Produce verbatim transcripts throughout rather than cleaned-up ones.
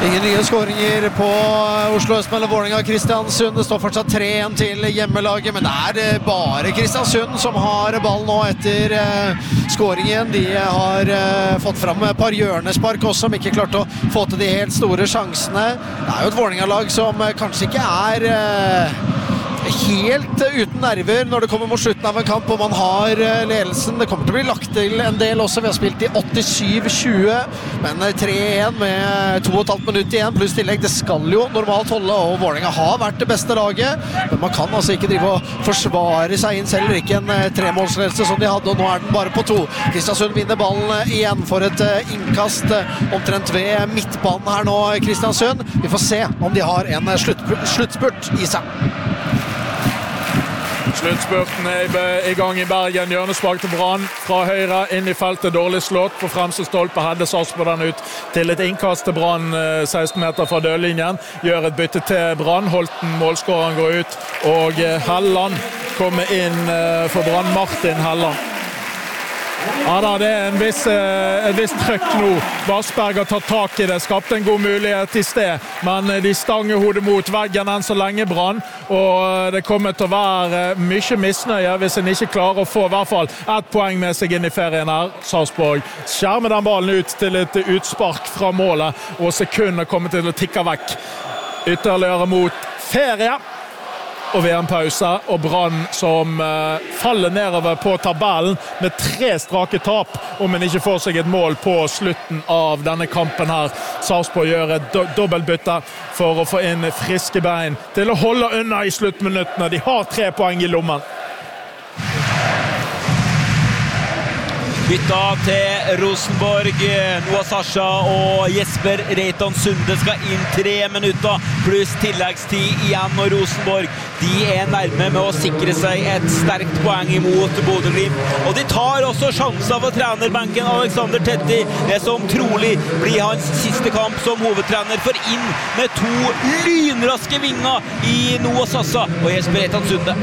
Ingen nye skåringer på Oslo Øst mellom Vålerenga og Kristiansund. Det står fortsatt tre igjen til hjemmelaget, men det er bare Kristiansund som har ball nå etter uh, skåringen. De har uh, fått fram et par hjørnespark også, som ikke klarte å få til de helt store sjansene. Det er jo et Vålerenga-lag som uh, kanskje ikke er uh, helt uten nerver når det kommer mot slutten av en kamp, og man har uh, ledelsen. Det kommer til å bli lagt til en del også. Vi har spilt i åttisju tjue, men tre igjen med to og et halvt minutt igjen, pluss tillegg. Det skal jo normalt holde, og Vålerenga har vært det beste laget, men man kan altså ikke drive og forsvare seg inn selv, ikke en uh, tremålsledelse som de hadde, og nå er den bare på to. Kristiansund vinner ballen igjen for et uh, innkast uh, omtrent ved midtbanen her nå, Kristiansund. Vi får se om de har en uh, slutt, sluttspurt i seg. Sluttspurten er i gang i Bergen. Hjørnespark til Brann fra høyre inn i feltet, dårlig slått på fremste stolpe. Hedde Sarpsborg den ut til et innkast til Brann seksten meter fra dørlinjen. Gjør et bytte til Brann. Holten, målskåreren, går ut, og Helland kommer inn for Brann. Martin Helland. Ja da, det er en viss, en viss trøkk nå. Vassberg har tatt tak i det, skapte en god mulighet i sted, men de stanger hodet mot veggen enn så lenge, Brann, og det kommer til å være mye misnøye hvis en ikke klarer å få i hvert fall ett poeng med seg inn i ferien her. Sarpsborg skjermer den ballen ut til et utspark fra målet, og sekunder kommer til å tikke vekk. Ytterligere mot ferie. Og V M-pause, og Brann som uh, faller nedover på tabellen med tre strake tap, om en ikke får seg et mål på slutten av denne kampen her. Sarpsborg gjør et do- dobbeltbytte for å få inn friske bein til å holde unna i sluttminuttene. De har tre poeng i lommen. Bytta til Rosenborg. Noah Sasha og Jesper Reitan Sunde skal inn tre minutter pluss tilleggstid igjen, og Rosenborg de er nærme med å sikre seg et sterkt poeng imot Bodø/Glimt. Og de tar også sjanser for trenerbenken Alexander Tetti, det som trolig blir hans siste kamp som hovedtrener, for inn med to lynraske vinger i Noah Sasha og Jesper Reitan Sunde.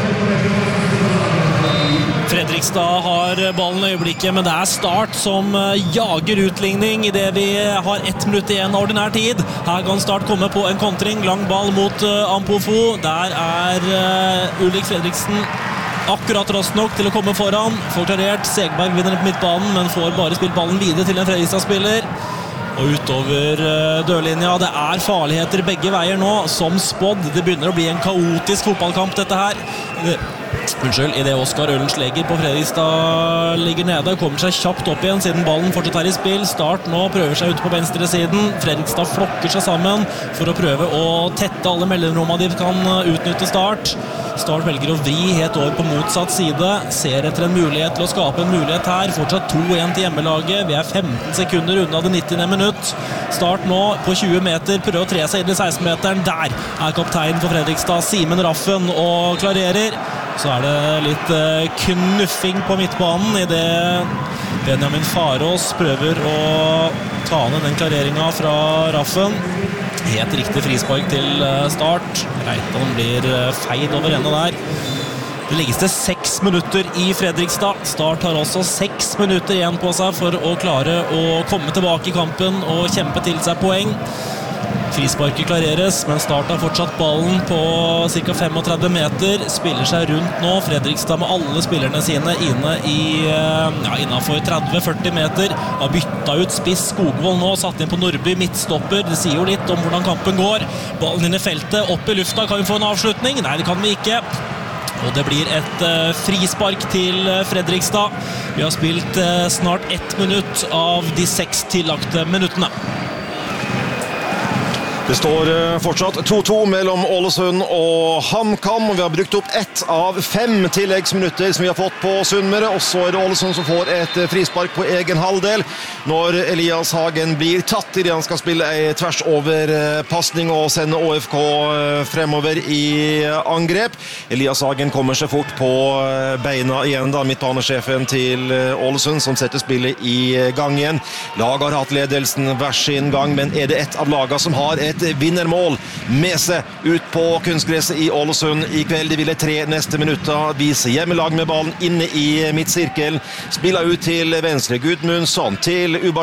Fredrikstad har ballen i øyeblikket, men det er Start som jager utligning i det vi har ett minutt igjen av ordinær tid. Her kan Start komme på en kontring, lang ball mot uh, Ampofo. Der er uh, Ulrik Fredriksen akkurat raskt nok til å komme foran. Får klarert, Segberg vinner på midtbanen, men får bare spilt ballen videre til en Fredrikstad-spiller. Og utover uh, dørlinja, det er farligheter begge veier nå, som spådd. Det begynner å bli en kaotisk fotballkamp dette her. Det Unnskyld, i det Oskar Ørensleger på Fredrikstad ligger nede, kommer seg kjapt opp igjen siden ballen fortsatt er i spill. Start nå prøver seg ute på venstre siden. Fredrikstad flokker seg sammen for å prøve å tette alle mellomrommene de kan utnytte Start. Start velger å vri helt over på motsatt side, ser etter en mulighet til å skape en mulighet her. Fortsatt to igjen til hjemmelaget. Vi er femten sekunder unna det nittiende minutt. Start nå på tjue meter, prøver å tre seg inn i seksten-meteren. Der er kaptein for Fredrikstad, Simen Raffen, og klarerer. Så er det litt knuffing på midtbanen i det Benjamin Farås prøver å ta ned den klareringen fra Raffen. Helt riktig frispark til Start. Reitan blir feid over ende der. Det legges til seks minutter i Fredrikstad. Start har også seks minutter igjen på seg for å klare å komme tilbake i kampen og kjempe til seg poeng. Frisparket klareres, men Start har fortsatt ballen på ca. trettifem meter. Spiller seg rundt nå. Fredrikstad med alle spillerne sine inne i, ja, innenfor tretti til førti meter. Har bytta ut spiss Skogvold nå, satt inn på Nordby, midtstopper. Det sier jo litt om hvordan kampen går. Ballen inn i feltet, opp i lufta. Kan vi få en avslutning? Nei, det kan vi ikke. Og det blir et uh, frispark til uh, Fredrikstad. Vi har spilt uh, snart ett minutt av de seks tillagte minuttene. Det står fortsatt to to mellom Ålesund og HamKam, og vi har brukt opp ett av fem tilleggsminutter som vi har fått på Sunnmøre, og så er det Ålesund som får et frispark på egen halvdel når Elias Hagen blir tatt i det han skal spille en tvers over passning og sende Å F K fremover i angrep. Elias Hagen kommer seg fort på beina igjen da, midtbanesjefen til Ålesund som setter spillet i gang igjen. Laget har hatt ledelsen hver sin gang, men er det et av lagene som har et vinnermål med seg ut på kunstgresset i Ålesund i kveld? De ville tre neste minutter vise hjemmelag med ballen inne i midtsirkel, spiller ut til venstre Gudmundsson til Ubar